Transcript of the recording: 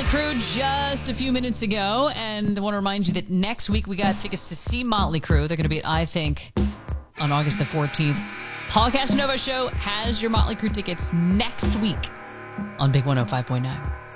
Crue just a few minutes ago, and I want to remind you that next week we got tickets to see Motley Crue. They're going to be at I Think on August the 14th. Paul Casanova Show has your Motley Crue tickets next week on Big 105.9.